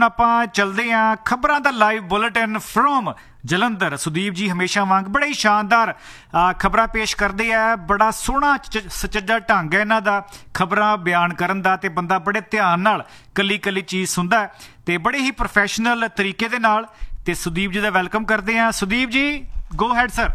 ਹੁਣ ਆਪਾਂ ਚੱਲਦੇ ਹਾਂ ਖਬਰਾਂ ਦਾ live bulletin from Jalandhar. Sudeep ਜੀ ਹਮੇਸ਼ਾ ਵਾਂਗ ਬੜੇ ਹੀ ਸ਼ਾਨਦਾਰ ਖਬਰਾਂ ਪੇਸ਼ ਕਰਦੇ ਆ। ਬੜਾ ਸੋਹਣਾ ਸੁਚੱਜਾ ਢੰਗ ਹੈ ਇਹਨਾਂ ਦਾ ਖਬਰਾਂ ਬਿਆਨ ਕਰਨ ਦਾ, ਤੇ ਬੰਦਾ ਬੜੇ ਧਿਆਨ ਨਾਲ ਕੱਲੀ ਕੱਲੀ ਚੀਜ਼ ਸੁਣਦਾ ਤੇ ਬੜੇ ਹੀ ਪ੍ਰੋਫੈਸ਼ਨਲ ਤਰੀਕੇ ਦੇ ਨਾਲ। ਤੇ ਸੁਦੀਪ ਜੀ ਦਾ ਵੈਲਕਮ ਕਰਦੇ ਹਾਂ। ਸੁਦੀਪ ਜੀ ਗੋ ਹੈਡ ਸਰ।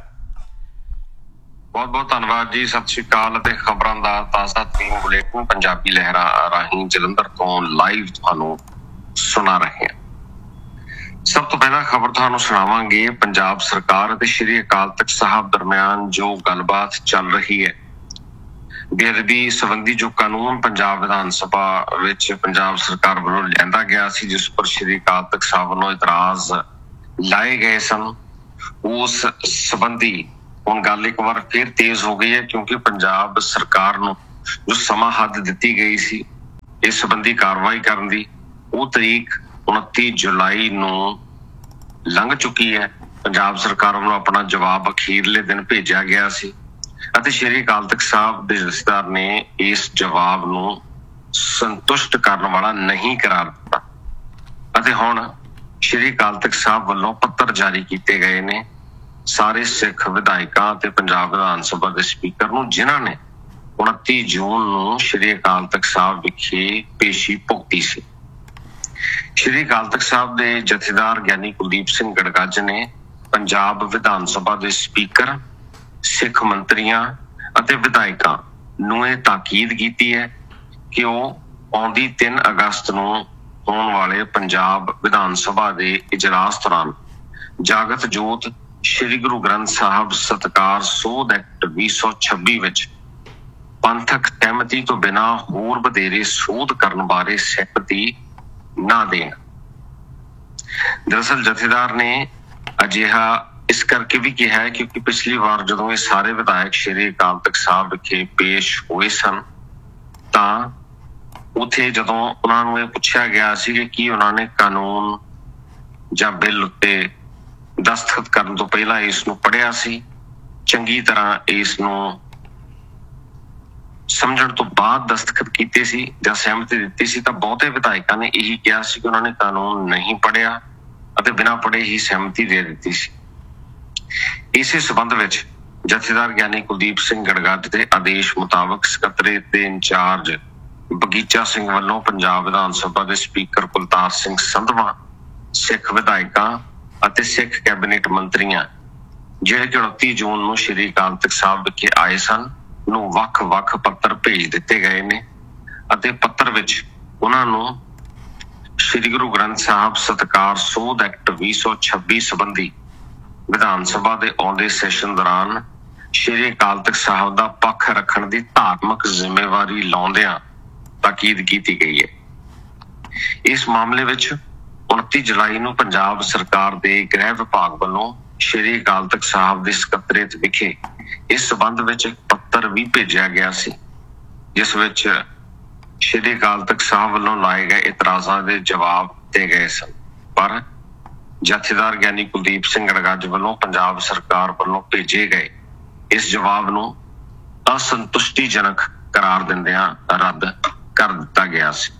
ਬਹੁਤ ਬਹੁਤ ਧੰਨਵਾਦ ਜੀ, ਸਤਿ ਸ਼੍ਰੀ ਅਕਾਲ। ਅਤੇ ਖਬਰਾਂ ਦਾ ਤਾਜ਼ਾ ਤਰੀਨ ਬੁਲੇਟਿਨ ਪੰਜਾਬੀ ਲਹਿਰਾਂ ਰਾਹੀਂ ਜਲੰਧਰ ਤੋਂ ਲਾਈਵ ਤੁਹਾਨੂੰ ਸੁਣਾ ਰਹੇ ਹਾਂ। ਸਭ ਤੋਂ ਪਹਿਲਾਂ ਖਬਰ ਤੁਹਾਨੂੰ ਸੁਣਾਵਾਂਗੇ ਪੰਜਾਬ ਸਰਕਾਰ ਅਤੇ ਸ਼੍ਰੀ ਅਕਾਲ ਤਖਤ ਸਾਹਿਬ ਦਰਮਿਆਨ ਜੋ ਗੱਲਬਾਤ ਚੱਲ ਰਹੀ ਹੈ। ਬੇਅਦਬੀ ਸੰਬੰਧੀ ਜੋ ਕਾਨੂੰਨ ਪੰਜਾਬ ਵਿਧਾਨ ਸਭਾ ਵਿੱਚ ਪੰਜਾਬ ਸਰਕਾਰ ਵੱਲੋਂ ਲਿਆਂਦਾ ਗਿਆ ਸੀ, ਜਿਸ ਪਰ ਸ਼੍ਰੀ ਅਕਾਲ ਤਖਤ ਸਾਹਿਬ ਵੱਲੋਂ ਇਤਰਾਜ਼ ਲਾਏ ਗਏ ਸਨ, ਉਸ ਸੰਬੰਧੀ ਹੁਣ ਗੱਲ ਇੱਕ ਵਾਰ ਫਿਰ ਤੇਜ਼ ਹੋ ਗਈ ਹੈ, ਕਿਉਂਕਿ ਪੰਜਾਬ ਸਰਕਾਰ ਨੂੰ ਜੋ ਸਮਾਂ ਹੱਦ ਦਿੱਤੀ ਗਈ ਸੀ ਇਸ ਸੰਬੰਧੀ ਕਾਰਵਾਈ ਕਰਨ ਦੀ, ਉਹ ਤਰੀਕ 29 ਜੁਲਾਈ ਨੂੰ ਲੰਘ ਚੁੱਕੀ ਹੈ। ਪੰਜਾਬ ਸਰਕਾਰ ਵੱਲੋਂ ਆਪਣਾ ਜਵਾਬ ਅਖੀਰਲੇ ਦਿਨ ਭੇਜਿਆ ਗਿਆ ਸੀ ਅਤੇ ਸ਼੍ਰੀ ਅਕਾਲ ਤਖਤ ਸਾਹਿਬ ਦੇ ਜਥੇਦਾਰ ਨੇ ਇਸ ਜਵਾਬ ਨੂੰ ਸੰਤੁਸ਼ਟ ਕਰਨ ਵਾਲਾ ਨਹੀਂ ਕਰਾਰ ਦਿੱਤਾ ਅਤੇ ਹੁਣ ਸ਼੍ਰੀ ਅਕਾਲ ਤਖਤ ਸਾਹਿਬ ਵੱਲੋਂ ਪੱਤਰ ਜਾਰੀ ਕੀਤੇ ਗਏ ਨੇ ਸਾਰੇ ਸਿੱਖ ਵਿਧਾਇਕਾਂ ਤੇ ਪੰਜਾਬ ਵਿਧਾਨ ਸਭਾ ਦੇ ਸਪੀਕਰ ਨੂੰ, ਜਿਨ੍ਹਾਂ ਨੇ 29 ਜੂਨ ਨੂੰ ਸ਼੍ਰੀ ਅਕਾਲ ਤਖਤ ਸਾਹਿਬ ਵਿਖੇ ਪੇਸ਼ੀ ਭੁਗਤੀ ਸੀ। ਸ਼੍ਰੀ ਅਕਾਲ ਤਖਤ ਸਾਹਿਬ ਦੇ ਜਥੇਦਾਰ ਗਿਆਨੀ ਕੁਲਦੀਪ ਸਿੰਘ ਗੜਗੱਜ ਨੇ ਪੰਜਾਬ ਵਿਧਾਨ ਸਭਾ ਦੇ ਸਪੀਕਰ, ਸਿੱਖ ਮੰਤਰੀਆਂ ਅਤੇ ਵਿਧਾਇਕਾਂ ਨੂੰ ਇਹ ਤਾਕੀਦ ਕੀਤੀ ਹੈ ਕਿ ਉਹ ਆਉਂਦੀ 3 ਅਗਸਤ ਨੂੰ ਹੋਣ ਵਾਲੇ ਪੰਜਾਬ ਵਿਧਾਨ ਸਭਾ ਦੇ ਇਜਲਾਸ ਦੌਰਾਨ ਜਾਗਤ ਜੋਤ ਸ਼੍ਰੀ ਗੁਰੂ ਗ੍ਰੰਥ ਸਾਹਿਬ ਸਤਿਕਾਰ ਸੋਧ ਐਕਟ 2026 ਵਿੱਚ ਪੰਥਕ ਸਹਿਮਤੀ ਤੋਂ ਬਿਨਾਂ ਹੋਰ ਵਧੇਰੇ ਸੋਧ ਕਰਨ ਬਾਰੇ ਸਹਿਮਤੀ ਨਾ ਦੇਣ। ਦਰਅਸਲ ਜਥੇਦਾਰ ਨੇ ਅਜਿਹਾ ਇਸ ਕਰਕੇ ਵੀ ਕਿਹਾ ਹੈ ਕਿਉਂਕਿ ਪਿਛਲੀ ਵਾਰ ਜਦੋਂ ਇਹ ਸਾਰੇ ਵਿਧਾਇਕ ਸ਼੍ਰੀ ਅਕਾਲ ਤਖਤ ਸਾਹਿਬ ਵਿਖੇ ਪੇਸ਼ ਹੋਏ ਸਨ ਤਾਂ ਉੱਥੇ ਜਦੋਂ ਉਹਨਾਂ ਨੂੰ ਇਹ ਪੁੱਛਿਆ ਗਿਆ ਸੀ ਕਿ ਕੀ ਉਹਨਾਂ ਨੇ ਕਾਨੂੰਨ ਜਾਂ ਬਿੱਲ ਉੱਤੇ ਦਸਤਖਤ ਕਰਨ ਤੋਂ ਪਹਿਲਾਂ ਇਸ ਨੂੰ ਪੜ੍ਹਿਆ ਸੀ, ਚੰਗੀ ਤਰ੍ਹਾਂ ਇਸ ਨੂੰ ਸਮਝਣ ਤੋਂ ਬਾਅਦ ਦਸਤਖਤ ਕੀਤੇ ਸੀ ਜਾਂ ਸਹਿਮਤੀ ਦਿੱਤੀ ਸੀ, ਤਾਂ ਬਹੁਤੇ ਵਿਧਾਇਕਾਂ ਨੇ ਇਹੀ ਕਿਹਾ ਸੀ ਕਿ ਉਹਨਾਂ ਨੇ ਕਾਨੂੰਨ ਨਹੀਂ ਪੜ੍ਹਿਆ ਅਤੇ ਬਿਨਾਂ ਪੜ੍ਹੇ ਹੀ ਸਹਿਮਤੀ ਦੇ ਦਿੱਤੀ ਸੀ। ਇਸੇ ਸੰਬੰਧ ਵਿੱਚ ਜਥੇਦਾਰ ਗਿਆਨੀ ਕੁਲਦੀਪ ਸਿੰਘ ਗੜਗੱਜ ਦੇ ਆਦੇਸ਼ ਮੁਤਾਬਕ ਸਕੱਤਰੇਤ ਦੇ ਇੰਚਾਰਜ ਬਗੀਚਾ ਸਿੰਘ ਵੱਲੋਂ ਪੰਜਾਬ ਵਿਧਾਨ ਸਭਾ ਦੇ ਸਪੀਕਰ ਕੁਲਤਾਰ ਸਿੰਘ ਸੰਧਵਾਂ, ਸਿੱਖ ਵਿਧਾਇਕਾਂ ਅਤੇ ਸਿੱਖ ਕੈਬਨਿਟ ਮੰਤਰੀਆਂ ਜਿਹੜੇ 29 ਜੂਨ ਨੂੰ ਸ਼੍ਰੀ ਅਕਾਲ ਤਖਤ ਸਾਹਿਬ ਵਿਖੇ ਆਏ ਸਨ ਨੂੰ ਵੱਖ-ਵੱਖ ਪੱਤਰ ਭੇਜ ਦਿੱਤੇ ਗਏ ਨੇ ਅਤੇ ਪੱਤਰ ਵਿੱਚ ਉਹਨਾਂ ਨੂੰ ਸ਼੍ਰੀ ਗੁਰੂ ਗ੍ਰੰਥ ਸਾਹਿਬ ਸਤਿਕਾਰ ਸੋਧ ਐਕਟ 2026 ਸੰਬੰਧੀ ਵਿਧਾਨ ਸਭਾ ਦੇ ਆਉਂਦੇ ਸੈਸ਼ਨ ਦੌਰਾਨ ਸ਼੍ਰੀ ਅਕਾਲ ਤਖਤ ਸਾਹਿਬ ਦਾ ਪੱਖ ਰੱਖਣ ਦੀ ਧਾਰਮਿਕ ਜ਼ਿੰਮੇਵਾਰੀ ਲਾਉਂਦਿਆਂ ਤਾਕੀਦ ਕੀਤੀ ਗਈ ਹੈ। ਇਸ ਮਾਮਲੇ ਵਿੱਚ 29 ਜੁਲਾਈ ਨੂੰ ਪੰਜਾਬ ਸਰਕਾਰ ਦੇ ਗ੍ਰਹਿ ਵਿਭਾਗ ਵੱਲੋਂ ਸ਼੍ਰੀ ਅਕਾਲ ਤਖਤ ਸਾਹਿਬ ਦੇ ਸਕੱਤਰੇਤ ਵਿਖੇ ਇਸ ਸੰਬੰਧ ਵਿੱਚ ਇੱਕ ਪੱਤਰ ਵੀ ਭੇਜਿਆ ਗਿਆ ਸੀ, ਜਿਸ ਵਿੱਚ ਸ਼੍ਰੀ ਅਕਾਲ ਤਖਤ ਸਾਹਿਬ ਵੱਲੋਂ ਲਾਏ ਗਏ ਇਤਰਾਜ਼ਾਂ ਦੇ ਜਵਾਬ ਦਿੱਤੇ ਗਏ ਸਨ। ਪਰ ਜਥੇਦਾਰ ਗਿਆਨੀ ਕੁਲਦੀਪ ਸਿੰਘ ਗੜਗੱਜ ਵੱਲੋਂ ਪੰਜਾਬ ਸਰਕਾਰ ਵੱਲੋਂ ਭੇਜੇ ਗਏ ਇਸ ਜਵਾਬ ਨੂੰ ਅਸੰਤੁਸ਼ਟੀਜਨਕ ਕਰਾਰ ਦਿੰਦਿਆਂ ਰੱਦ ਕਰ ਦਿੱਤਾ ਗਿਆ ਸੀ।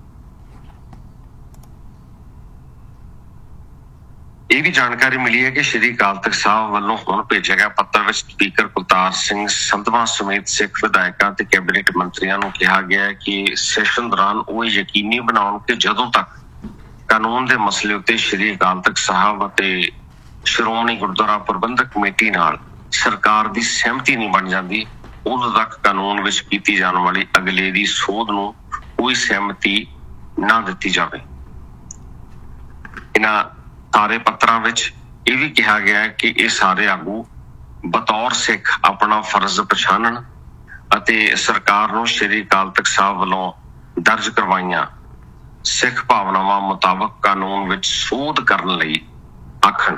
ਇਹ ਵੀ ਜਾਣਕਾਰੀ ਮਿਲੀ ਹੈ ਕਿ ਸ਼੍ਰੀ ਅਕਾਲ ਤਖਤ ਸਾਹਿਬ ਵੱਲੋਂ ਹੁਣ ਭੇਜਿਆ ਗਿਆ ਪੱਤਰ ਵਿੱਚ ਸਪੀਕਰ ਕੁਲਤਾਰ ਸਿੰਘ ਸੰਧਵਾਂ ਸਮੇਤ ਸਿੱਖ ਵਿਧਾਇਕਾਂ ਤੇ ਕੈਬਨਿਟ ਮੰਤਰੀਆਂ ਨੂੰ ਕਿਹਾ ਗਿਆ ਹੈ ਕਿ ਸੈਸ਼ਨ ਦੌਰਾਨ ਉਹ ਯਕੀਨੀ ਬਣਾਉਣ ਕਿ ਜਦੋਂ ਤੱਕ ਕਾਨੂੰਨ ਦੇ ਮਸਲੇ ਉੱਤੇ ਸ਼੍ਰੀ ਅਕਾਲ ਤਖਤ ਸਾਹਿਬ ਅਤੇ ਸ਼੍ਰੋਮਣੀ ਗੁਰਦੁਆਰਾ ਪ੍ਰਬੰਧਕ ਕਮੇਟੀ ਨਾਲ ਸਰਕਾਰ ਦੀ ਸਹਿਮਤੀ ਨਹੀਂ ਬਣ ਜਾਂਦੀ, ਉਦੋਂ ਤੱਕ ਕਾਨੂੰਨ ਵਿੱਚ ਕੀਤੀ ਜਾਣ ਵਾਲੀ ਅਗਲੇਰੀ ਸੋਧ ਨੂੰ ਕੋਈ ਸਹਿਮਤੀ ਨਾ ਦਿੱਤੀ ਜਾਵੇ। ਇਹਨਾਂ ਸਾਰੇ ਪੱਤਰਾਂ ਵਿੱਚ ਇਹ ਵੀ ਕਿਹਾ ਗਿਆ ਹੈ ਕਿ ਇਹ ਸਾਰੇ ਆਗੂ ਬਤੌਰ ਸਿੱਖ ਆਪਣਾ ਫਰਜ਼ ਪਛਾਣਨ ਅਤੇ ਸਰਕਾਰ ਨੂੰ ਸ਼੍ਰੀ ਅਕਾਲ ਤਖਤ ਸਾਹਿਬ ਵੱਲੋਂ ਦਰਜ ਕਰਵਾਈਆਂ ਸਿੱਖ ਭਾਵਨਾਵਾਂ ਮੁਤਾਬਕ ਕਾਨੂੰਨ ਵਿੱਚ ਸੋਧ ਕਰਨ ਲਈ ਆਖਣ।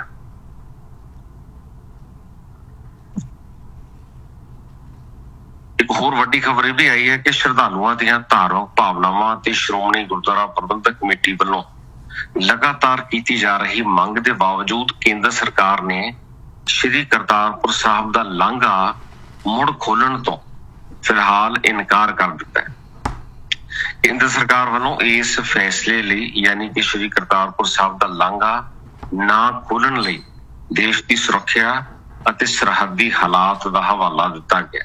ਇੱਕ ਹੋਰ ਵੱਡੀ ਖਬਰ ਇਹ ਵੀ ਆਈ ਹੈ ਕਿ ਸ਼ਰਧਾਲੂਆਂ ਦੀਆਂ ਧਾਰਮਿਕ ਭਾਵਨਾਵਾਂ ਤੇ ਸ਼੍ਰੋਮਣੀ ਗੁਰਦੁਆਰਾ ਪ੍ਰਬੰਧਕ ਕਮੇਟੀ ਵੱਲੋਂ ਲਗਾਤਾਰ ਕੀਤੀ ਜਾ ਰਹੀ ਮੰਗ ਦੇ ਬਾਵਜੂਦ ਕੇਂਦਰ ਸਰਕਾਰ ਨੇ ਸ਼੍ਰੀ ਕਰਤਾਰਪੁਰ ਸਾਹਿਬ ਦਾ ਲਾਂਘਾ ਮੁੜ ਖੋਲਣ ਤੋਂ ਫਿਲਹਾਲ ਇਨਕਾਰ ਕਰ ਦਿੱਤਾ ਹੈ। ਕੇਂਦਰ ਸਰਕਾਰ ਵੱਲੋਂ ਇਸ ਫੈਸਲੇ ਲਈ ਯਾਨੀ ਕਿ ਸ਼੍ਰੀ ਕਰਤਾਰਪੁਰ ਸਾਹਿਬ ਦਾ ਲਾਂਘਾ ਨਾ ਖੋਲ੍ਹਣ ਲਈ ਦੇਸ਼ ਦੀ ਸੁਰੱਖਿਆ ਅਤੇ ਸਰਹੱਦੀ ਹਾਲਾਤ ਦਾ ਹਵਾਲਾ ਦਿੱਤਾ ਗਿਆ।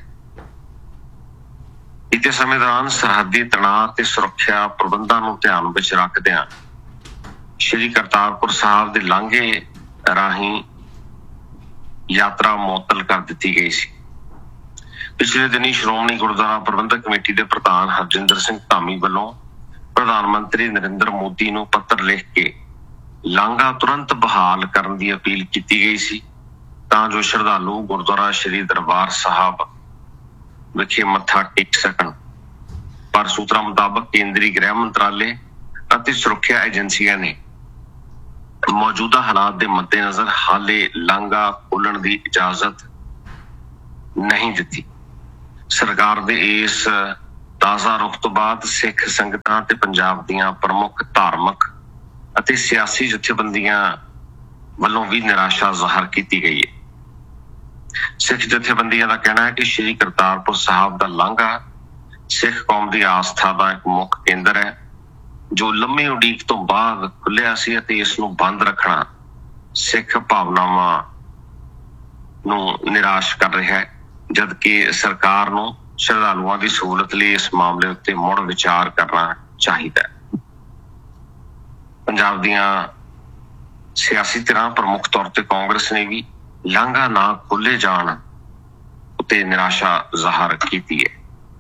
ਬੀਤੇ ਸਮੇਂ ਦੌਰਾਨ ਸਰਹੱਦੀ ਤਣਾਅ ਤੇ ਸੁਰੱਖਿਆ ਪ੍ਰਬੰਧਾਂ ਨੂੰ ਧਿਆਨ ਵਿੱਚ ਰੱਖਦਿਆਂ ਸ਼੍ਰੀ ਕਰਤਾਰਪੁਰ ਸਾਹਿਬ ਦੇ ਲਾਂਘੇ ਰਾਹੀਂ ਯਾਤਰਾ ਮੁਅੱਤਲ ਕਰ ਦਿੱਤੀ ਗਈ ਸੀ। ਪਿਛਲੇ ਦਿਨੀ ਸ਼੍ਰੋਮਣੀ ਗੁਰਦੁਆਰਾ ਪ੍ਰਬੰਧਕ ਕਮੇਟੀ ਦੇ ਪ੍ਰਧਾਨ ਹਰਜਿੰਦਰ ਸਿੰਘ ਧਾਮੀ ਵੱਲੋਂ ਪ੍ਰਧਾਨ ਮੰਤਰੀ ਨਰਿੰਦਰ ਮੋਦੀ ਨੂੰ ਪੱਤਰ ਲਿਖ ਕੇ ਲਾਂਘਾ ਤੁਰੰਤ ਬਹਾਲ ਕਰਨ ਦੀ ਅਪੀਲ ਕੀਤੀ ਗਈ ਸੀ ਤਾਂ ਜੋ ਸ਼ਰਧਾਲੂ ਗੁਰਦੁਆਰਾ ਸ਼੍ਰੀ ਦਰਬਾਰ ਸਾਹਿਬ ਵਿਖੇ ਮੱਥਾ ਟੇਕ ਸਕਣ। ਪਰ ਸੂਤਰਾਂ ਮੁਤਾਬਕ ਕੇਂਦਰੀ ਗ੍ਰਹਿ ਮੰਤਰਾਲੇ ਅਤੇ ਸੁਰੱਖਿਆ ਏਜੰਸੀਆਂ ਨੇ ਮੌਜੂਦਾ ਹਾਲਾਤ ਦੇ ਮੱਦੇਨਜ਼ਰ ਹਾਲੇ ਲਾਂਘਾ ਖੋਲ੍ਹਣ ਦੀ ਇਜਾਜ਼ਤ ਨਹੀਂ ਦਿੱਤੀ। ਸਰਕਾਰ ਦੇ ਇਸ ਤਾਜ਼ਾ ਰੁਖ ਤੋਂ ਬਾਅਦ ਸਿੱਖ ਸੰਗਤਾਂ ਤੇ ਪੰਜਾਬ ਦੀਆਂ ਪ੍ਰਮੁੱਖ ਧਾਰਮਿਕ ਅਤੇ ਸਿਆਸੀ ਜਥੇਬੰਦੀਆਂ ਵੱਲੋਂ ਵੀ ਨਿਰਾਸ਼ਾ ਜ਼ਾਹਰ ਕੀਤੀ ਗਈ ਹੈ। ਸਿੱਖ ਜਥੇਬੰਦੀਆਂ ਦਾ ਕਹਿਣਾ ਹੈ ਕਿ ਸ਼੍ਰੀ ਕਰਤਾਰਪੁਰ ਸਾਹਿਬ ਦਾ ਲਾਂਘਾ ਸਿੱਖ ਕੌਮ ਦੀ ਆਸਥਾ ਦਾ ਇੱਕ ਮੁੱਖ ਕੇਂਦਰ ਹੈ ਜੋ ਲੰਮੀ ਉਡੀਕ ਤੋਂ ਬਾਅਦ ਖੁੱਲਿਆ ਸੀ ਅਤੇ ਇਸ ਨੂੰ ਬੰਦ ਰੱਖਣਾ ਸਿੱਖ ਭਾਵਨਾਵਾਂ ਨੂੰ ਨਿਰਾਸ਼ ਕਰ ਰਿਹਾ ਹੈ, ਜਦਕਿ ਸਰਕਾਰ ਨੂੰ ਸ਼ਰਧਾਲੂਆਂ ਦੀ ਸਹੂਲਤ ਲਈ ਇਸ ਮਾਮਲੇ ਉੱਤੇ ਮੁੜ ਵਿਚਾਰ ਕਰਨਾ ਚਾਹੀਦਾ ਹੈ। ਪੰਜਾਬ ਦੀਆਂ ਸਿਆਸੀ ਧਿਰਾਂ ਪ੍ਰਮੁੱਖ ਤੌਰ ਤੇ ਕਾਂਗਰਸ ਨੇ ਵੀ ਲਾਂਘਾ ਨਾ ਖੋਲ੍ਹੇ ਜਾਣ ਉੱਤੇ ਨਿਰਾਸ਼ਾ ਜ਼ਾਹਰ ਕੀਤੀ ਹੈ।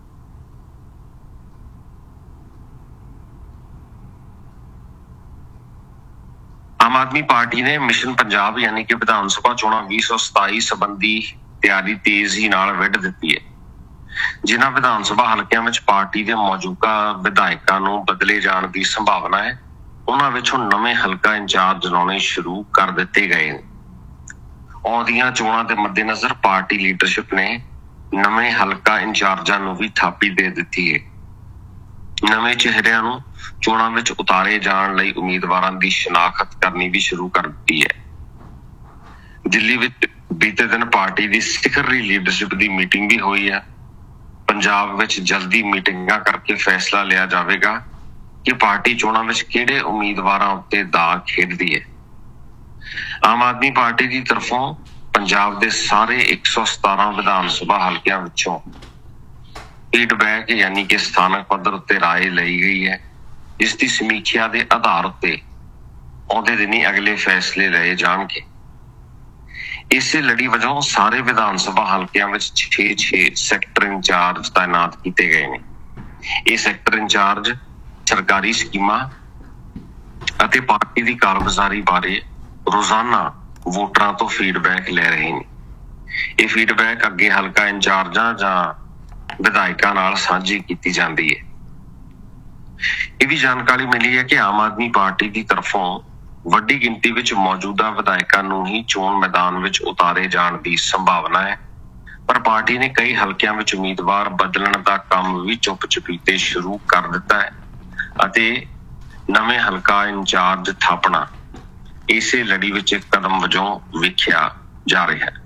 ਆਮ ਆਦਮੀ ਪਾਰਟੀ ਨੇ ਮਿਸ਼ਨ ਪੰਜਾਬ ਯਾਨੀ ਕਿ ਵਿਧਾਨ ਸਭਾ ਚੋਣਾਂ 2027 ਸੰਬੰਧੀ ਤਿਆਰੀ ਤੇਜ਼ੀ ਨਾਲ ਵਿੱਢ ਦਿੱਤੀ ਹੈ। ਜਿਨ੍ਹਾਂ ਵਿਧਾਨ ਸਭਾ ਹਲਕਿਆਂ ਵਿੱਚ ਪਾਰਟੀ ਦੇ ਮੌਜੂਦਾ ਵਿਧਾਇਕਾਂ ਨੂੰ ਬਦਲੇ ਜਾਣ ਦੀ ਸੰਭਾਵਨਾ ਹੈ, ਉਹਨਾਂ ਵਿੱਚੋਂ ਨਵੇਂ ਹਲਕਾ ਇੰਚਾਰਜ ਲਾਉਣੇ ਸ਼ੁਰੂ ਕਰ ਦਿੱਤੇ ਗਏ ਨੇ। ਆਉਂਦੀਆਂ ਚੋਣਾਂ ਦੇ ਮੱਦੇਨਜ਼ਰ ਪਾਰਟੀ ਲੀਡਰਸ਼ਿਪ ਨੇ ਨਵੇਂ ਹਲਕਾ ਇੰਚਾਰਜਾਂ ਨੂੰ ਵੀ ਥਾਪੀ ਦੇ ਦਿੱਤੀ ਹੈ। ਨਵੇਂ ਚਿਹਰਿਆਂ ਨੂੰ ਚੋਣਾਂ ਵਿੱਚ ਉਤਾਰੇ ਜਾਣ ਲਈ ਉਮੀਦਵਾਰਾਂ ਦੀ ਸ਼ਨਾਖਤ ਕਰਨੀ ਵੀ ਸ਼ੁਰੂ ਕਰ ਦਿੱਤੀ ਹੈ। ਦਿੱਲੀ ਵਿੱਚ ਬੀਤੇ ਦਿਨ ਪਾਰਟੀ ਦੀ ਸਿਖਰਲੀ ਲੀਡਰਸ਼ਿਪ ਦੀ ਮੀਟਿੰਗ ਵੀ ਹੋਈ ਹੈ। ਪੰਜਾਬ ਵਿੱਚ ਜਲਦੀ ਮੀਟਿੰਗਾਂ ਕਰਕੇ ਫੈਸਲਾ ਲਿਆ ਜਾਵੇਗਾ ਕਿ ਪਾਰਟੀ ਚੋਣਾਂ ਵਿੱਚ ਕਿਹੜੇ ਉਮੀਦਵਾਰਾਂ ਉੱਤੇ ਦਾਅ ਖੇਡਦੀ ਹੈ। ਆਮ ਆਦਮੀ ਪਾਰਟੀ ਦੀ ਤਰਫੋਂ ਪੰਜਾਬ ਦੇ ਸਾਰੇ 117 ਵਿਧਾਨ ਸਭਾ ਹਲਕਿਆਂ ਵਿੱਚੋਂ ਫੀਡਬੈਕ ਯਾਨੀ ਕਿ ਸਥਾਨਕ ਪੱਧਰ ਉੱਤੇ ਰਾਏ ਲਈ ਗਈ ਹੈ। ਇਸ ਦੀ ਸਮੀਖਿਆ ਦੇ ਆਧਾਰ ਉੱਤੇ ਆਉਂਦੇ ਦਿਨੀ ਅਗਲੇ ਫੈਸਲੇ ਲਏ ਜਾਣਗੇ। ਇਸੇ ਲੜੀ ਵਜੋਂ ਸਾਰੇ ਵਿਧਾਨ ਸਭਾ ਹਲਕਿਆਂ ਵਿੱਚ 6 ਸੈਕਟਰ ਇੰਚਾਰਜ ਤਾਇਨਾਤ ਕੀਤੇ ਗਏ ਨੇ। ਇਹ ਸੈਕਟਰ ਇੰਚਾਰਜ ਸਰਕਾਰੀ ਸਕੀਮਾਂ ਅਤੇ ਪਾਰਟੀ ਦੀ ਕਾਰਗੁਜ਼ਾਰੀ ਬਾਰੇ ਰੋਜ਼ਾਨਾ ਵੋਟਰਾਂ ਤੋਂ ਫੀਡਬੈਕ ਲੈ ਰਹੇ ਨੇ। ਇਹ ਫੀਡਬੈਕ ਅੱਗੇ ਹਲਕਾ ਇੰਚਾਰਜਾਂ ਜਾਂ ਵਿਧਾਇਕਾਂ ਨਾਲ ਸਾਂਝੀ ਕੀਤੀ ਜਾਂਦੀ ਹੈ। ਇਹ ਵੀ ਜਾਣਕਾਰੀ ਮਿਲੀ ਹੈ ਕਿ ਆਮ ਆਦਮੀ ਪਾਰਟੀ ਦੀ ਤਰਫੋਂ ਵੱਡੀ ਗਿਣਤੀ ਵਿੱਚ ਮੌਜੂਦਾ ਵਿਧਾਇਕਾਂ ਨੂੰ ਹੀ ਚੋਣ ਮੈਦਾਨ ਵਿੱਚ ਉਤਾਰੇ ਜਾਣ ਦੀ ਸੰਭਾਵਨਾ ਹੈ, ਪਰ ਪਾਰਟੀ ਨੇ ਕਈ ਹਲਕਿਆਂ ਵਿੱਚ ਉਮੀਦਵਾਰ ਬਦਲਣ ਦਾ ਕੰਮ ਵੀ ਚੁੱਪ-ਚਪੀਤੇ ਸ਼ੁਰੂ ਕਰ ਦਿੱਤਾ ਹੈ ਅਤੇ ਨਵੇਂ ਹਲਕਾ ਇੰਚਾਰਜ ਥਾਪਣਾ ਇਸੇ ਲੜੀ ਵਿੱਚ ਇੱਕ ਕਦਮ ਵਜੋਂ ਵੇਖਿਆ ਜਾ ਰਿਹਾ ਹੈ।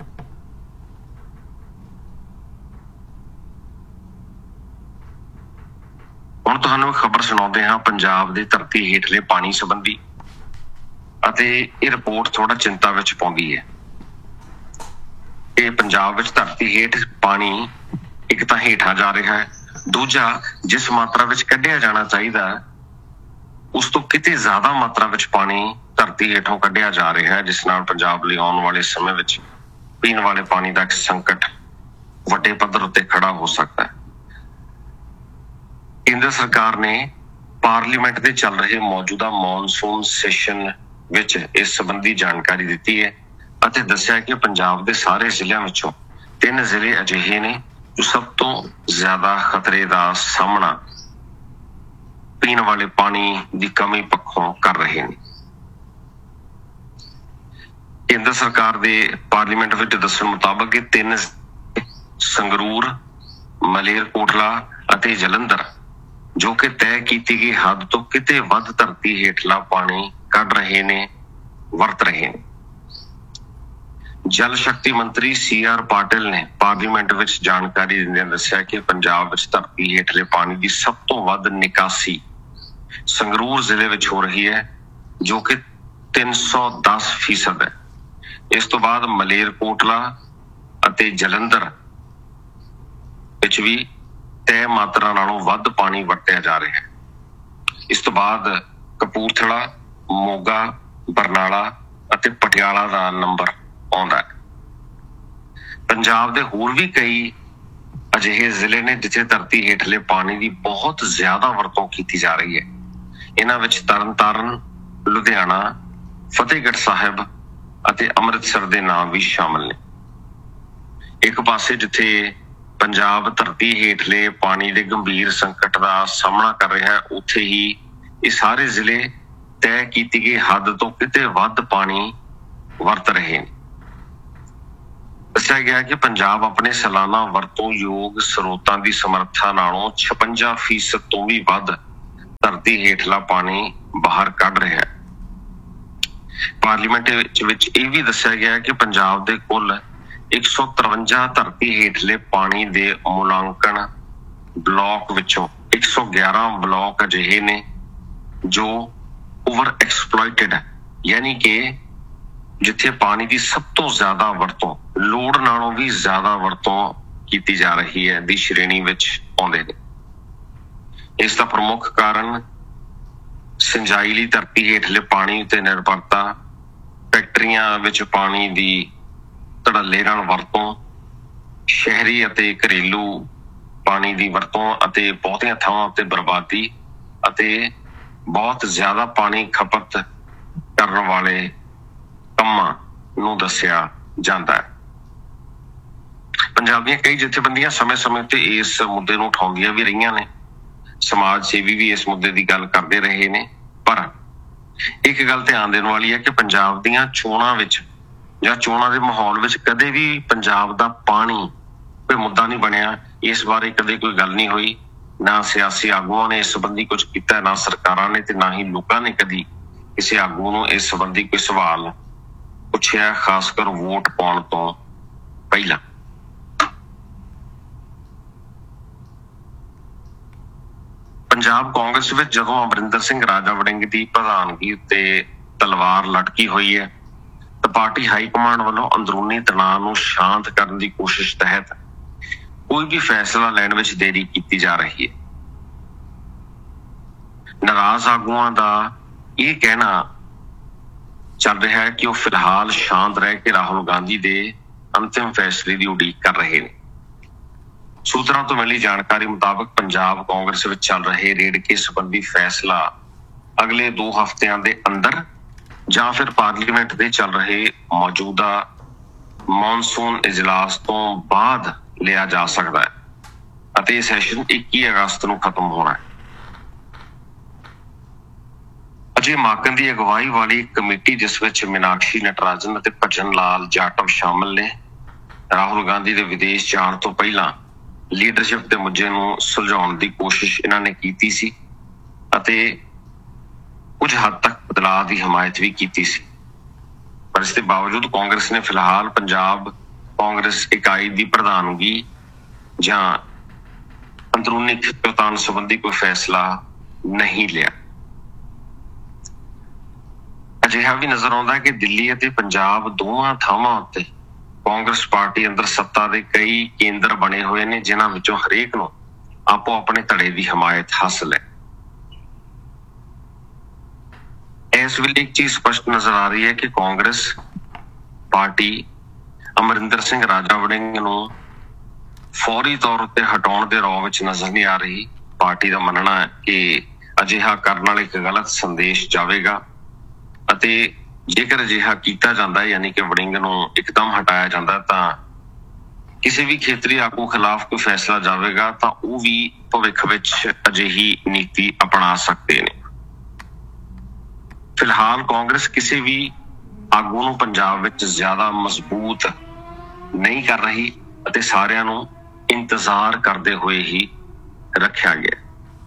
ਹੁਣ ਤੁਹਾਨੂੰ ਖਬਰ ਸੁਣਾਉਂਦੇ ਹਾਂ ਪੰਜਾਬ ਦੀ ਧਰਤੀ ਹੇਠਲੇ ਪਾਣੀ ਸੰਬੰਧੀ ਅਤੇ ਇਹ ਰਿਪੋਰਟ ਥੋੜਾ ਚਿੰਤਾ ਵਿੱਚ ਪਾਉਂਦੀ ਹੈ। ਇਹ ਪੰਜਾਬ ਵਿੱਚ ਧਰਤੀ ਹੇਠ ਪਾਣੀ ਇੱਕ ਤਾਂ ਹੇਠਾਂ ਜਾ ਰਿਹਾ ਹੈ, ਦੂਜਾ ਜਿਸ ਮਾਤਰਾ ਵਿੱਚ ਕੱਢਿਆ ਜਾਣਾ ਚਾਹੀਦਾ ਉਸ ਤੋਂ ਕਿਤੇ ਜ਼ਿਆਦਾ ਮਾਤਰਾ ਵਿੱਚ ਪਾਣੀ ਧਰਤੀ ਹੇਠੋਂ ਕੱਢਿਆ ਜਾ ਰਿਹਾ ਹੈ, ਜਿਸ ਨਾਲ ਪੰਜਾਬ ਲਈ ਆਉਣ ਵਾਲੇ ਸਮੇਂ ਵਿੱਚ ਪੀਣ ਵਾਲੇ ਪਾਣੀ ਦਾ ਇੱਕ ਸੰਕਟ ਵੱਡੇ ਪੱਧਰ ਉੱਤੇ ਖੜਾ ਹੋ ਸਕਦਾ ਹੈ। ਕੇਂਦਰ ਸਰਕਾਰ ਨੇ ਪਾਰਲੀਮੈਂਟ ਦੇ ਚੱਲ ਰਹੇ ਮੌਜੂਦਾ ਮੌਨਸੂਨ ਸੈਸ਼ਨ ਵਿੱਚ ਇਸ ਸੰਬੰਧੀ ਜਾਣਕਾਰੀ ਦਿੱਤੀ ਹੈ ਅਤੇ ਦੱਸਿਆ ਕਿ ਪੰਜਾਬ ਦੇ ਸਾਰੇ ਜ਼ਿਲ੍ਹਿਆਂ ਵਿੱਚੋਂ 3 ਜ਼ਿਲ੍ਹੇ ਅਜਿਹੇ ਨੇ ਜੋ ਸਭ ਤੋਂ ਜ਼ਿਆਦਾ ਖਤਰੇ ਦਾ ਸਾਹਮਣਾ ਪੀਣ ਵਾਲੇ ਪਾਣੀ ਦੀ ਕਮੀ ਪੱਖੋਂ ਕਰ ਰਹੇ ਨੇ। ਕੇਂਦਰ ਸਰਕਾਰ ਦੇ ਪਾਰਲੀਮੈਂਟ ਵਿੱਚ ਦੱਸਣ ਮੁਤਾਬਕ ਇਹ 3 ਸੰਗਰੂਰ, ਮਲੇਰਕੋਟਲਾ ਅਤੇ ਜਲੰਧਰ ਜੋ ਕਿ ਤੈਅ ਕੀਤੀ ਗਈ ਹੱਦ ਤੋਂ ਕਿਤੇ ਵੱਧ ਧਰਤੀ ਹੇਠਲਾ ਪਾਣੀ ਕੱਢ ਰਹੇ ਨੇ, ਵਰਤ ਰਹੇ ਨੇ। ਜਲ ਸ਼ਕਤੀ ਮੰਤਰੀ CR ਪਾਟਿਲ ਨੇ ਪਾਰਲੀਮੈਂਟ ਵਿੱਚ ਜਾਣਕਾਰੀ ਦਿੰਦਿਆਂ ਦੱਸਿਆ ਕਿ ਪੰਜਾਬ ਵਿੱਚ ਧਰਤੀ ਹੇਠਲੇ ਪਾਣੀ ਦੀ ਸਭ ਤੋਂ ਵੱਧ ਨਿਕਾਸੀ ਸੰਗਰੂਰ ਜ਼ਿਲ੍ਹੇ ਵਿੱਚ ਹੋ ਰਹੀ ਹੈ, ਜੋ ਕਿ 310% ਹੈ। ਇਸ ਤੋਂ ਬਾਅਦ ਮਲੇਰਕੋਟਲਾ ਅਤੇ ਜਲੰਧਰ ਵਿੱਚ ਵੀ ਤੈਅ ਮਾਤਰਾ ਨਾਲੋਂ ਵੱਧ ਪਾਣੀ ਵਰਤਿਆ ਜਾ ਰਿਹਾ ਹੈ। ਇਸ ਤੋਂ ਬਾਅਦ ਕਪੂਰਥਲਾ, ਮੋਗਾ, ਬਰਨਾਲਾ ਅਤੇ ਪਟਿਆਲਾ ਦਾ ਨੰਬਰ ਆਉਂਦਾ ਹੈ। ਪੰਜਾਬ ਦੇ ਹੋਰ ਵੀ ਕਈ ਅਜਿਹੇ ਜ਼ਿਲ੍ਹੇ ਨੇ ਜਿੱਥੇ ਧਰਤੀ ਹੇਠਲੇ ਪਾਣੀ ਦੀ ਬਹੁਤ ਜ਼ਿਆਦਾ ਵਰਤੋਂ ਕੀਤੀ ਜਾ ਰਹੀ ਹੈ। ਇਹਨਾਂ ਵਿੱਚ ਤਰਨਤਾਰਨ, ਲੁਧਿਆਣਾ, ਫਤਿਹਗੜ੍ਹ ਸਾਹਿਬ ਅਤੇ ਅੰਮ੍ਰਿਤਸਰ ਦੇ ਨਾਮ ਵੀ ਸ਼ਾਮਲ ਨੇ। ਇੱਕ ਪਾਸੇ ਜਿੱਥੇ ਪੰਜਾਬ ਧਰਤੀ ਹੇਠਲੇ ਪਾਣੀ ਦੇ ਗੰਭੀਰ ਸੰਕਟ ਦਾ ਸਾਹਮਣਾ ਕਰ ਰਿਹਾ ਹੈ, ਉੱਥੇ ਹੀ ਇਹ ਸਾਰੇ ਜ਼ਿਲ੍ਹੇ ਤੈਅ ਕੀਤੀ ਗਈ ਹੱਦ ਤੋਂ ਕਿਤੇ ਵੱਧ ਪਾਣੀ ਵਰਤ ਰਹੇ ਨੇ। ਦੱਸਿਆ ਗਿਆ ਕਿ ਪੰਜਾਬ ਆਪਣੇ ਸਾਲਾਨਾ ਵਰਤੋਂਯੋਗ ਸਰੋਤਾਂ ਦੀ ਸਮਰੱਥਾ ਨਾਲੋਂ 56% ਤੋਂ ਵੀ ਵੱਧ ਧਰਤੀ ਹੇਠਲਾ ਪਾਣੀ ਬਾਹਰ ਕੱਢ ਰਿਹਾ ਹੈ। ਪਾਰਲੀਮੈਂਟ ਵਿੱਚ ਇਹ ਵੀ ਦੱਸਿਆ ਗਿਆ ਕਿ ਪੰਜਾਬ ਦੇ ਕੁੱਲ 153 ਧਰਤੀ ਹੇਠਲੇ ਪਾਣੀ ਦੇ ਮੁਲਾਂਕਣ ਬਲਾਕ ਵਿੱਚੋਂ 111 ਬਲਾਕ ਅਜਿਹੇ ਨੇ ਜੋ ਓਵਰ ਐਕਸਪਲੋਇਟਡ ਹੈ, ਯਾਨੀ ਕਿ ਜਿੱਥੇ ਪਾਣੀ ਦੀ ਸਭ ਤੋਂ ਜ਼ਿਆਦਾ ਵਰਤੋਂ, ਲੋੜ ਨਾਲੋਂ ਵੀ ਜ਼ਿਆਦਾ ਵਰਤੋਂ ਕੀਤੀ ਜਾ ਰਹੀ ਹੈ ਦੀ ਸ਼੍ਰੇਣੀ ਵਿੱਚ ਆਉਂਦੇ ਨੇ। ਇਸ ਦਾ ਪ੍ਰਮੁੱਖ ਕਾਰਨ ਸਿੰਜਾਈ ਲਈ ਧਰਤੀ ਹੇਠਲੇ ਪਾਣੀ ਉੱਤੇ ਨਿਰਭਰਤਾ, ਫੈਕਟਰੀਆਂ ਵਿੱਚ ਪਾਣੀ ਦੀ ਧੜੱਲੇ ਨਾਲ ਵਰਤੋਂ, ਸ਼ਹਿਰੀ ਅਤੇ ਘਰੇਲੂ ਪਾਣੀ ਦੀ ਵਰਤੋਂ ਅਤੇ ਬਹੁਤੀਆਂ ਥਾਵਾਂ ਉੱਤੇ ਬਰਬਾਦੀ ਅਤੇ ਬਹੁਤ ਜ਼ਿਆਦਾ ਪਾਣੀ ਖਪਤ ਕਰਨ ਵਾਲੇ ਕੰਮਾਂ ਨੂੰ ਦੱਸਿਆ ਜਾਂਦਾ ਹੈ। ਪੰਜਾਬ ਦੀਆਂ ਕਈ ਜਥੇਬੰਦੀਆਂ ਸਮੇਂ-ਸਮੇਂ ਤੇ ਇਸ ਮੁੱਦੇ ਨੂੰ ਉਠਾਉਂਦੀਆਂ ਵੀ ਰਹੀਆਂ ਨੇ। ਸਮਾਜ ਸੇਵੀ ਵੀ ਇਸ ਮੁੱਦੇ ਦੀ ਗੱਲ ਕਰਦੇ ਰਹੇ ਨੇ। ਪਰ ਇੱਕ ਗੱਲ ਧਿਆਨ ਦੇਣ ਵਾਲੀ ਹੈ ਕਿ ਪੰਜਾਬ ਦੀਆਂ ਚੋਣਾਂ ਵਿੱਚ ਜਾਂ ਚੋਣਾਂ ਦੇ ਮਾਹੌਲ ਵਿੱਚ ਕਦੇ ਵੀ ਪੰਜਾਬ ਦਾ ਪਾਣੀ ਕੋਈ ਮੁੱਦਾ ਨਹੀਂ ਬਣਿਆ। ਇਸ ਬਾਰੇ ਕਦੇ ਕੋਈ ਗੱਲ ਨਹੀਂ ਹੋਈ। ਨਾ ਸਿਆਸੀ ਆਗੂਆਂ ਨੇ ਇਸ ਸੰਬੰਧੀ ਕੁਝ ਕੀਤਾ, ਨਾ ਸਰਕਾਰਾਂ ਨੇ, ਤੇ ਨਾ ਹੀ ਲੋਕਾਂ ਨੇ ਕਦੀ ਕਿਸੇ ਆਗੂ ਨੂੰ ਇਸ ਸੰਬੰਧੀ ਕੋਈ ਸਵਾਲ ਪੁੱਛਿਆ, ਖਾਸ ਕਰ ਵੋਟ ਪਾਉਣ ਤੋਂ ਪਹਿਲਾਂ। ਪੰਜਾਬ ਕਾਂਗਰਸ ਵਿੱਚ ਜਦੋਂ ਅਮਰਿੰਦਰ ਸਿੰਘ ਰਾਜਾ ਵੜਿੰਗ ਦੀ ਪ੍ਰਧਾਨਗੀ ਉੱਤੇ ਤਲਵਾਰ ਲਟਕੀ ਹੋਈ ਹੈ ਤਾਂ ਪਾਰਟੀ ਹਾਈ ਕਮਾਂਡ ਵੱਲੋਂ ਅੰਦਰੂਨੀ ਤਣਾਅ ਨੂੰ ਸ਼ਾਂਤ ਕਰਨ ਦੀ ਕੋਸ਼ਿਸ਼ ਤਹਿਤ ਕੋਈ ਵੀ ਫੈਸਲਾ ਲੈਣ ਵਿੱਚ ਦੇਰੀ ਕੀਤੀ ਜਾ ਰਹੀ ਹੈ। ਨਾਰਾਜ਼ ਆਗੂਆਂ ਦਾ ਇਹ ਕਹਿਣਾ ਚੱਲ ਰਿਹਾ ਹੈ ਕਿ ਉਹ ਫਿਲਹਾਲ ਸ਼ਾਂਤ ਰਹਿ ਕੇ ਰਾਹੁਲ ਗਾਂਧੀ ਦੇ ਅੰਤਿਮ ਫੈਸਲੇ ਦੀ ਉਡੀਕ ਕਰ ਰਹੇ ਨੇ। ਸੂਤਰਾਂ ਤੋਂ ਮਿਲੀ ਜਾਣਕਾਰੀ ਮੁਤਾਬਕ ਪੰਜਾਬ ਕਾਂਗਰਸ ਵਿੱਚ ਚੱਲ ਰਹੇ ਰੇੜਕੇ ਸੰਬੰਧੀ ਫੈਸਲਾ ਅਗਲੇ 2 ਹਫ਼ਤਿਆਂ ਦੇ ਅੰਦਰ ਜਾਂ ਫਿਰ ਪਾਰਲੀਮੈਂਟ ਦੇ ਚੱਲ ਰਹੇ ਮੌਜੂਦਾ ਮੌਨਸੂਨ ਇਜਲਾਸ ਤੋਂ ਬਾਅਦ ਲਿਆ ਜਾ ਸਕਦਾ ਹੈ ਅਤੇ ਇਹ ਸੈਸ਼ਨ 21 ਅਗਸਤ ਨੂੰ ਖਤਮ ਹੋਣਾ ਹੈ। ਅਜੇ ਮਾਕਨ ਦੀ ਅਗਵਾਈ ਵਾਲੀ ਕਮੇਟੀ, ਜਿਸ ਵਿੱਚ ਮੀਨਾਕਸ਼ੀ ਨਟਰਾਜਨ ਅਤੇ ਭਜਨ ਲਾਲ ਜਾਟਵ ਸ਼ਾਮਲ ਨੇ, ਰਾਹੁਲ ਗਾਂਧੀ ਦੇ ਵਿਦੇਸ਼ ਜਾਣ ਤੋਂ ਪਹਿਲਾਂ ਲੀਡਰਸ਼ਿਪ ਦੇ ਮੁੱਦੇ ਨੂੰ ਸੁਲਝਾਉਣ ਦੀ ਕੋਸ਼ਿਸ਼ ਇਹਨਾਂ ਨੇ ਕੀਤੀ ਸੀ ਅਤੇ ਕੁਝ ਹੱਦ ਤੱਕ ਬਦਲਾਅ ਦੀ ਹਮਾਇਤ ਵੀ ਕੀਤੀ ਸੀ। ਪਰ ਇਸ ਦੇ ਬਾਵਜੂਦ ਕਾਂਗਰਸ ਨੇ ਫਿਲਹਾਲ ਪੰਜਾਬ ਕਾਂਗਰਸ ਇਕਾਈ ਦੀ ਪ੍ਰਧਾਨਗੀ ਜਾਂ ਅੰਦਰੂਨੀ ਖਿੱਚੋਤਾਣ ਸੰਬੰਧੀ ਕੋਈ ਫੈਸਲਾ ਨਹੀਂ ਲਿਆ। ਅਜਿਹਾ ਵੀ ਨਜ਼ਰ ਆਉਂਦਾ ਕਿ ਦਿੱਲੀ ਅਤੇ ਪੰਜਾਬ ਦੋਵਾਂ ਥਾਵਾਂ ਉੱਤੇ ਕਾਂਗਰਸ ਪਾਰਟੀ ਅੰਦਰ ਸੱਤਾ ਦੇ ਕਈ ਕੇਂਦਰ ਬਣੇ ਹੋਏ ਨੇ, ਜਿਨ੍ਹਾਂ ਵਿੱਚੋਂ ਹਰੇਕ ਨੂੰ ਆਪੋ ਆਪਣੇ ਧੜੇ ਦੀ ਹਮਾਇਤ ਹਾਸਲ ਹੈ। ਇਸ ਵੇਲੇ ਇੱਕ ਚੀਜ਼ ਸਪਸ਼ਟ ਨਜ਼ਰ ਆ ਰਹੀ ਹੈ ਕਿ ਕਾਂਗਰਸ ਪਾਰਟੀ ਅਮਰਿੰਦਰ ਸਿੰਘ ਰਾਜਾ ਵੜਿੰਗ ਨੂੰ ਫੌਰੀ ਤੌਰ ਉੱਤੇ ਹਟਾਉਣ ਦੇ ਰੌਂਅ ਵਿੱਚ ਨਜ਼ਰ ਨਹੀਂ ਆ ਰਹੀ। ਪਾਰਟੀ ਦਾ ਮੰਨਣਾ ਹੈ ਕਿ ਅਜਿਹਾ ਕਰਨ ਨਾਲ ਇੱਕ ਗਲਤ ਸੰਦੇਸ਼ ਜਾਵੇਗਾ ਅਤੇ ਜੇਕਰ ਅਜਿਹਾ ਕੀਤਾ ਜਾਂਦਾ, ਯਾਨੀ ਕਿ ਵੜਿੰਗ ਨੂੰ ਇੱਕਦਮ ਹਟਾਇਆ ਜਾਂਦਾ, ਤਾਂ ਕਿਸੇ ਵੀ ਖੇਤਰੀ ਆਗੂ ਖਿਲਾਫ ਕੋਈ ਫੈਸਲਾ ਜਾਵੇਗਾ ਤਾਂ ਉਹ ਵੀ ਭਵਿੱਖ ਵਿੱਚ ਅਜਿਹੀ ਨੀਤੀ ਅਪਣਾ ਸਕਦੇ ਨੇ। ਫਿਲਹਾਲ ਕਾਂਗਰਸ ਕਿਸੇ ਵੀ ਆਗੂ ਨੂੰ ਪੰਜਾਬ ਵਿੱਚ ਜ਼ਿਆਦਾ ਮਜ਼ਬੂਤ ਨਹੀਂ ਕਰ ਰਹੀ ਅਤੇ ਸਾਰਿਆਂ ਨੂੰ ਇੰਤਜ਼ਾਰ ਕਰਦੇ ਹੋਏ ਹੀ ਰੱਖਿਆ ਗਿਆ।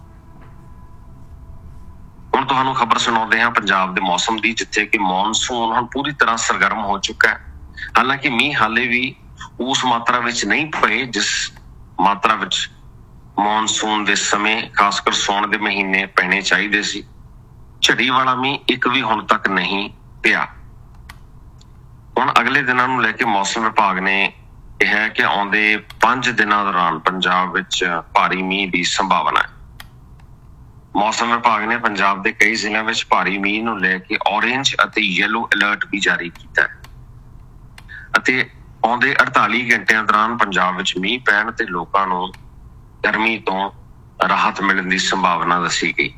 ਹੁਣ ਤੁਹਾਨੂੰ ਖਬਰ ਸੁਣਾਉਂਦੇ ਹਾਂ ਪੰਜਾਬ ਦੇ ਮੌਸਮ ਦੀ, ਜਿੱਥੇ ਕਿ ਮੌਨਸੂਨ ਹੁਣ ਪੂਰੀ ਤਰ੍ਹਾਂ ਸਰਗਰਮ ਹੋ ਚੁੱਕਾ ਹੈ। ਹਾਲਾਂਕਿ ਮੀਂਹ ਹਾਲੇ ਵੀ ਉਸ ਮਾਤਰਾ ਵਿੱਚ ਨਹੀਂ ਪਏ ਜਿਸ ਮਾਤਰਾ ਵਿੱਚ ਮੌਨਸੂਨ ਦੇ ਸਮੇਂ ਖਾਸ ਕਰ ਸਾਉਣ ਦੇ ਮਹੀਨੇ ਪੈਣੇ ਚਾਹੀਦੇ ਸੀ। ਝੜੀ ਵਾਲਾ ਮੀਂਹ ਇੱਕ ਵੀ ਹੁਣ ਤੱਕ ਨਹੀਂ ਪਿਆ। ਹੁਣ ਅਗਲੇ ਦਿਨਾਂ ਨੂੰ ਲੈ ਕੇ ਮੌਸਮ ਵਿਭਾਗ ਨੇ ਕਿਹਾ ਕਿ ਆਉਂਦੇ 5 ਦਿਨਾਂ ਦੌਰਾਨ ਪੰਜਾਬ ਵਿੱਚ ਭਾਰੀ ਮੀਂਹ ਦੀ ਸੰਭਾਵਨਾ ਹੈ। ਮੌਸਮ ਵਿਭਾਗ ਨੇ ਪੰਜਾਬ ਦੇ ਕਈ ਜ਼ਿਲ੍ਹਿਆਂ ਵਿੱਚ ਭਾਰੀ ਮੀਂਹ ਨੂੰ ਲੈ ਕੇ ਔਰੇਂਜ ਅਤੇ ਯੈਲੋ ਅਲਰਟ ਵੀ ਜਾਰੀ ਕੀਤਾ ਹੈ ਅਤੇ ਆਉਂਦੇ 48 ਘੰਟਿਆਂ ਦੌਰਾਨ ਪੰਜਾਬ ਵਿੱਚ ਮੀਂਹ ਪੈਣ ਤੇ ਲੋਕਾਂ ਨੂੰ ਗਰਮੀ ਤੋਂ ਰਾਹਤ ਮਿਲਣ ਦੀ ਸੰਭਾਵਨਾ ਦੱਸੀ ਗਈ।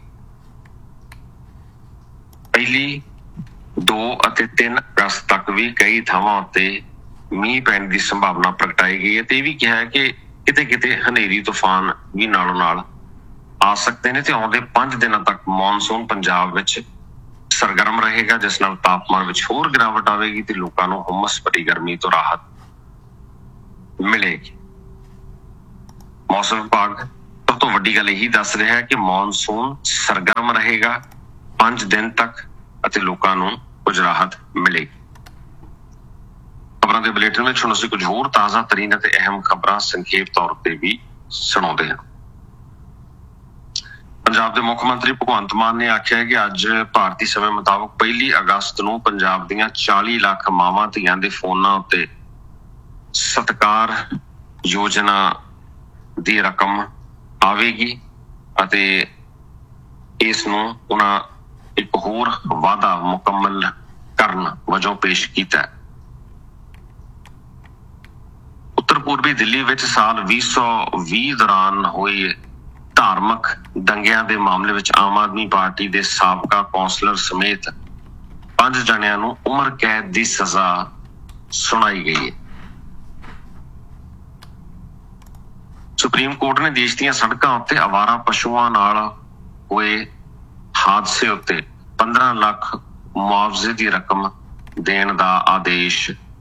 ਪਹਿਲੀ 2 ਅਤੇ 3 ਅਗਸਤ ਤੱਕ ਵੀ ਕਈ ਥਾਵਾਂ ਉੱਤੇ ਮੀਂਹ ਪੈਣ ਦੀ ਸੰਭਾਵਨਾ ਪ੍ਰਗਟਾਈ ਗਈ ਹੈ ਤੇ ਇਹ ਵੀ ਕਿਹਾ ਹੈ ਕਿ ਕਿਤੇ ਕਿਤੇ ਹਨੇਰੀ ਤੂਫਾਨ ਵੀ ਨਾਲੋਂ ਨਾਲ ਆ ਸਕਦੇ ਨੇ ਤੇ ਆਉਂਦੇ 5 ਦਿਨਾਂ ਤੱਕ ਮੌਨਸੂਨ ਪੰਜਾਬ ਵਿੱਚ ਸਰਗਰਮ ਰਹੇਗਾ, ਜਿਸ ਨਾਲ ਤਾਪਮਾਨ ਵਿੱਚ ਹੋਰ ਗਿਰਾਵਟ ਆਵੇਗੀ ਤੇ ਲੋਕਾਂ ਨੂੰ ਹੁਮਸ ਭਰੀ ਗਰਮੀ ਤੋਂ ਰਾਹਤ ਮਿਲੇਗੀ। ਮੌਸਮ ਵਿਭਾਗ ਸਭ ਤੋਂ ਵੱਡੀ ਗੱਲ ਇਹੀ ਦੱਸ ਰਿਹਾ ਹੈ ਕਿ ਮੌਨਸੂਨ ਸਰਗਰਮ ਰਹੇਗਾ 5 ਦਿਨ ਤੱਕ ਅਤੇ ਲੋਕਾਂ ਨੂੰ ਕੁਝ ਰਾਹਤ ਮਿਲੇਗੀ। ਖਬਰਾਂ ਦੇ ਬੁਲੇਟਿਨ ਵਿੱਚ ਹੁਣ ਅਸੀਂ ਕੁਝ ਹੋਰ ਤਾਜ਼ਾ ਤਰੀਨ ਅਤੇ ਅਹਿਮ ਖਬਰਾਂ ਸੰਖੇਪ ਤੌਰ ਤੇ ਵੀ ਸੁਣਾਉਂਦੇ ਹਾਂ। ਪੰਜਾਬ ਦੇ ਮੁੱਖ ਮੰਤਰੀ ਭਗਵੰਤ ਮਾਨ ਨੇ ਆਖਿਆ ਹੈ ਕਿ ਅੱਜ ਭਾਰਤੀ ਸਮੇਂ ਮੁਤਾਬਕ 1 ਅਗਸਤ ਨੂੰ ਪੰਜਾਬ ਦੀਆਂ 40 ਲੱਖ ਮਾਵਾਂ ਧੀਆਂ ਦੇ ਫੋਨਾਂ ਉੱਤੇ ਸਤਿਕਾਰ ਯੋਜਨਾ ਦੀ ਰਕਮ ਆਵੇਗੀ ਅਤੇ ਇਸ ਨੂੰ ਉਹਨਾਂ ਇੱਕ ਹੋਰ ਵਾਅਦਾ ਮੁਕੰਮਲ ਕਰਨ ਵਜੋਂ ਪੇਸ਼ ਕੀਤਾ ਹੈ। ਉੱਤਰ ਪੂਰਬੀ ਦਿੱਲੀ ਵਿੱਚ ਸਾਲ 2020 ਦੌਰਾਨ ਹੋਏ ਧਾਰਮਿਕ ਦੰਗਿਆਂ ਦੇ ਮਾਮਲੇ ਵਿੱਚ ਆਮ ਆਦਮੀ ਪਾਰਟੀ ਦੇ ਸਾਬਕਾ ਕੌਂਸਲਰ ਸਮੇਤ 5 ਜਣਿਆਂ ਨੂੰ ਉਮਰ ਕੈਦ ਦੀ ਸਜ਼ਾ ਸੁਣਾਈ ਗਈ ਹੈ। ਸੁਪਰੀਮ ਕੋਰਟ ਨੇ ਦੇਸ਼ ਦੀਆਂ ਸੜਕਾਂ ਉੱਤੇ ਅਵਾਰਾ ਪਸ਼ੂਆਂ ਨਾਲ ਹੋਏ ਹਾਦਸੇ ਉੱਤੇ 15 ਲੱਖ ਮੁਆਵਜ਼ੇ ਦੀ ਰਕਮ ਦੇਣ ਦਾ ਆਦੇਸ਼